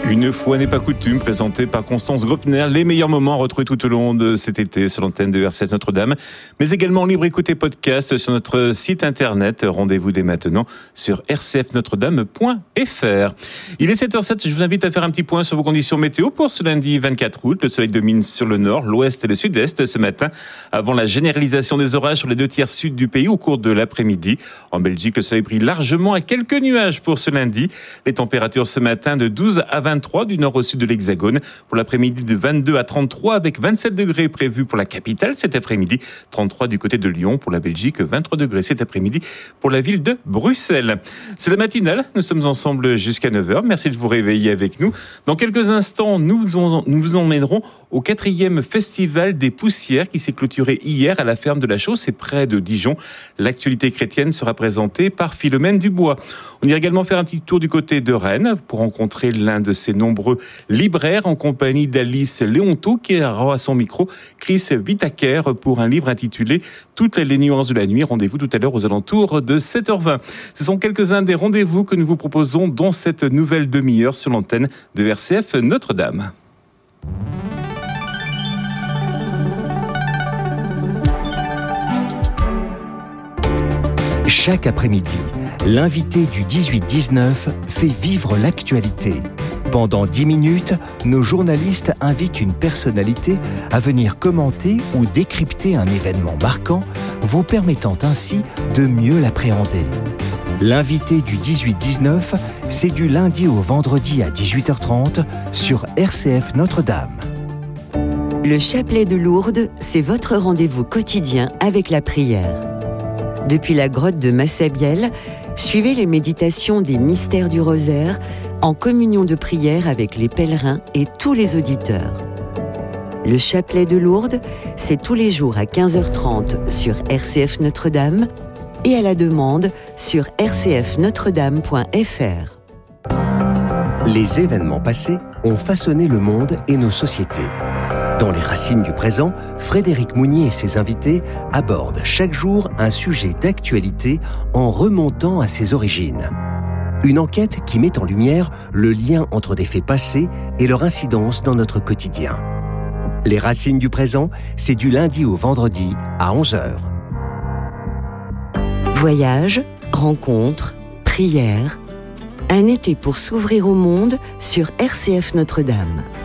Une fois n'est pas coutume, présenté par Constance Gröpner, les meilleurs moments retrouvés tout au long de cet été sur l'antenne de RCF Notre-Dame, mais également en libre écoute et podcast sur notre site internet. Rendez-vous dès maintenant sur rcfnotredame.fr. Il est 7h07, je vous invite à faire un petit point sur vos conditions météo pour ce lundi 24 août. Le soleil domine sur le nord, l'ouest et le sud-est ce matin, avant la généralisation des orages sur les 2/3 sud du pays au cours de l'après-midi. En Belgique, le soleil brille largement à quelques nuages pour ce lundi. Les températures ce matin de 12 à 23 du nord au sud de l'Hexagone. Pour l'après-midi de 22 à 33 avec 27 degrés prévus pour la capitale cet après-midi. 33 du côté de Lyon. Pour la Belgique, 23 degrés cet après-midi pour la ville de Bruxelles. C'est la matinale. Nous sommes ensemble jusqu'à 9h. Merci de vous réveiller avec nous. Dans quelques instants, nous vous emmènerons au 4e festival des poussières qui s'est clôturé hier à la ferme de la Chausse et près de Dijon. L'actualité chrétienne sera présentée par Philomène Dubois. On ira également faire un petit tour du côté de Rennes pour rencontrer l'un de ses nombreux libraires en compagnie d'Alice Léonteau qui aura à son micro Chris Whittaker pour un livre intitulé Toutes les nuances de la nuit. Rendez-vous tout à l'heure aux alentours de 7h20. Ce sont quelques-uns des rendez-vous que nous vous proposons dans cette nouvelle demi-heure sur l'antenne de RCF Notre-Dame. Chaque après-midi, l'invité du 18-19 fait vivre l'actualité. Pendant 10 minutes, nos journalistes invitent une personnalité à venir commenter ou décrypter un événement marquant, vous permettant ainsi de mieux l'appréhender. L'invité du 18-19, c'est du lundi au vendredi à 18h30 sur RCF Notre-Dame. Le chapelet de Lourdes, c'est votre rendez-vous quotidien avec la prière. Depuis la grotte de Massabielle, suivez les méditations des mystères du rosaire en communion de prière avec les pèlerins et tous les auditeurs. Le chapelet de Lourdes, c'est tous les jours à 15h30 sur RCF Notre-Dame et à la demande sur rcfnotredame.fr. Les événements passés ont façonné le monde et nos sociétés. Dans les racines du présent, Frédéric Mounier et ses invités abordent chaque jour un sujet d'actualité en remontant à ses origines. Une enquête qui met en lumière le lien entre des faits passés et leur incidence dans notre quotidien. Les racines du présent, c'est du lundi au vendredi à 11h. Voyage, rencontres, prières. Un été pour s'ouvrir au monde sur RCF Notre-Dame.